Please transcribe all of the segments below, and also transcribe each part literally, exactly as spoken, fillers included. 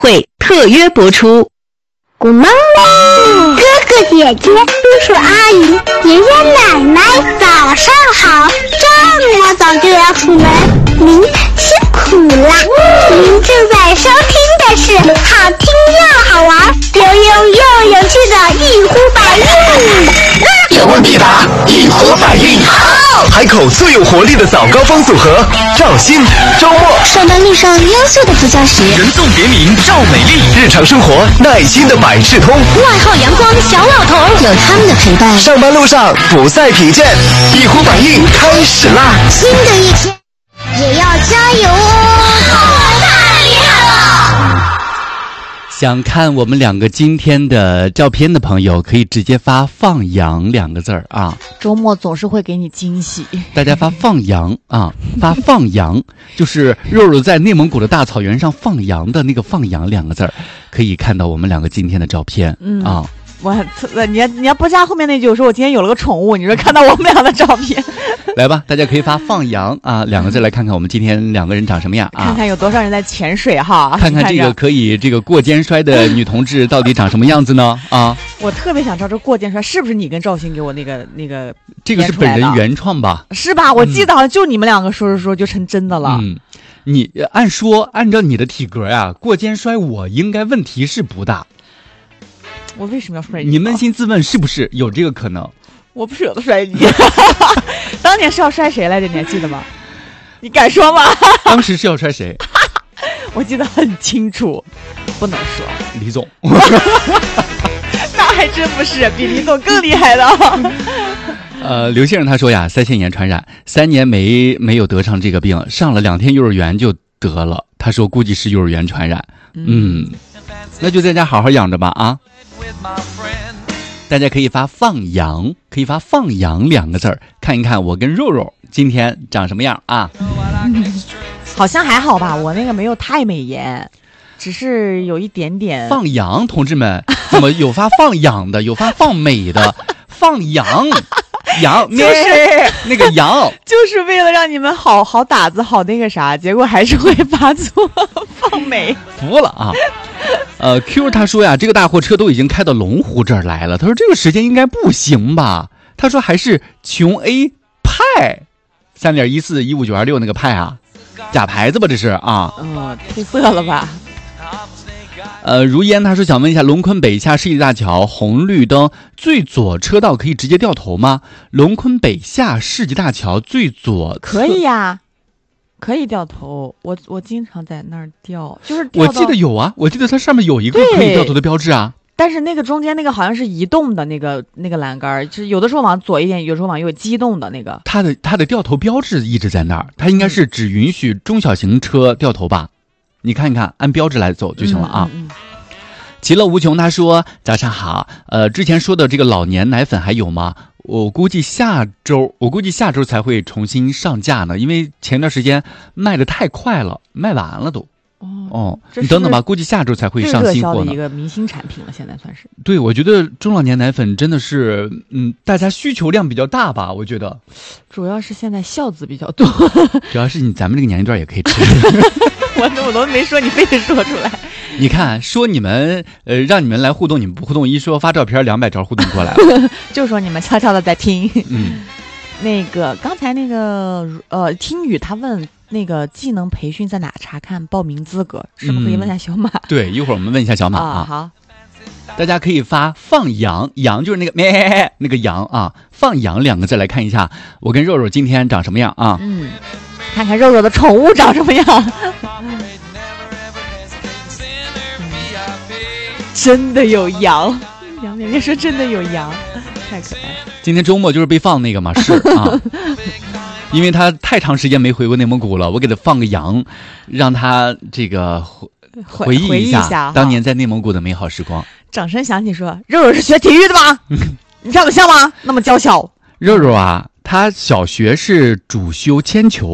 会特约播出。 Good morning， 哥哥姐姐、叔叔阿姨、爷爷奶奶，早上好！这么早就要出门，您辛苦啦！您正在收听的是好听又好玩、又又又有趣的一呼百应。 有问必答，一呼百应。好，海口最有活力的早高峰组合，赵鑫、周末。 上班路上优秀的副驾驶， 人送别名赵美丽。日常生活耐心的百事通， 外号阳光的小老头，有他们的陪伴， 上班路上不再疲倦。一呼百应开始啦！ 新的一天也要加油哦！太厉害了！ 想看我们两个今天的照片的朋友，可以直接发放羊两个字儿啊。 周末总是会给你惊喜， 大家发放羊啊，发放羊，就是肉肉在内蒙古的大草原上放羊的那个放羊两个字儿，可以看到我们两个今天的照片。嗯啊， 我你要你要不加后面那句，我说我今天有了个宠物，你说看到我们俩的照片。 来吧，大家可以发放羊啊两个字来看看我们今天两个人长什么样啊， 看看有多少人在潜水哈， 看看这个可以这个过肩摔的女同志到底长什么样子呢啊！ 我特别想知道这过肩摔是不是你跟赵鑫给我那个那个这个是本人原创吧？ 是吧？我记得好像就你们两个说着说就成真的了。 嗯，你按说按照你的体格呀，过肩摔我应该问题是不大。 我为什么要摔你？ 你扪心自问是不是有这个可能？ 我不舍得摔你。当年是要摔谁来着？你还记得吗？你敢说吗？ 当时是要摔谁？ 我记得很清楚，不能说。 李总。 那还真不是，比李总更厉害的。 呃，刘先生他说呀，腮腺炎传染，三年没没有得上这个病，上了两天幼儿园就得了。他说估计是幼儿园传染。嗯，那就在家好好养着吧啊。大家可以发放羊，可以发放羊两个字儿，看一看我跟肉肉今天长什么样啊？ 嗯、好像还好吧，我那个没有太美颜，只是有一点点。 放羊，同志们，怎么有发放羊的，有发放美的，放羊，羊就是那个羊， 就是为了让你们好好打字，好那个啥，结果还是会发错，放美， 服了啊！呃 ，Q 他说呀，这个大货车都已经开到龙湖这儿来了。他说这个时间应该不行吧？他说还是琼 A 派三点一四一五九二六那个派啊，假牌子吧这是啊？ 嗯，褪色了吧？ 呃，如烟他说想问一下，龙昆北下世纪大桥红绿灯最左车道可以直接掉头吗？龙昆北下世纪大桥最左可以呀、啊。可以掉头，我我经常在那儿掉，就是掉我记得有啊，我记得它上面有一个可以掉头的标志啊。 但是那个中间那个好像是移动的那个那个栏杆，就是有的时候往左一点，有时候往右机动的那个。 它的它的掉头标志一直在那儿，它应该是只允许中小型车掉头吧？你看一看，按标志来走就行了啊。嗯嗯嗯其乐无穷他说早上好，呃，之前说的这个老年奶粉还有吗？我估计下周，我估计下周才会重新上架呢，因为前段时间卖的太快了，卖完了都。哦，哦你等等吧，估计下周才会上新货呢。 热销的一个明星产品了，现在算是。 对，我觉得中老年奶粉真的是，嗯，大家需求量比较大吧？我觉得， 主要是现在孝子比较多。 主要是你咱们这个年龄段也可以吃。 我我都没说，你非得说出来。 你看，说你们呃，让你们来互动，你们不互动，一说发照片，两百条互动过来了。 就说你们悄悄的在听。 嗯， 那个刚才那个呃，听雨他问那个技能培训在哪查看报名资格，是不是可以问一下小马？ 嗯、对，一会儿我们问一下小马啊。 啊好， 大家可以发放羊，羊就是那个咩那个羊啊，放羊两个字来看一下，我跟肉肉今天长什么样啊？ 嗯，看看肉肉的宠物长什么样。真的有羊，杨绵绵说真的有羊，太可爱。 今天周末就是被放那个嘛，是啊，因为他太长时间没回过内蒙古了，我给他放个羊，让他这个回忆一下, 一下当年在内蒙古的美好时光。 掌声响起说，肉肉是学体育的吗？你长得像吗？那么娇小。 肉肉啊，他小学是主修铅球。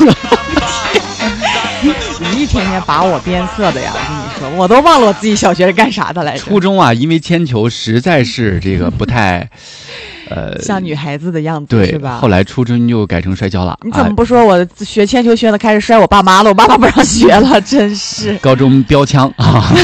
你一天天把我变色的呀！我跟你说，我都忘了我自己小学是干啥的来着。 初中啊，因为铅球实在是这个不太，呃， 像女孩子的样子， 对， 是吧？ 后来初中就改成摔跤了。 你怎么不说我学铅球学的开始摔我爸妈了？我爸妈不让学了，真是。 高中标枪啊。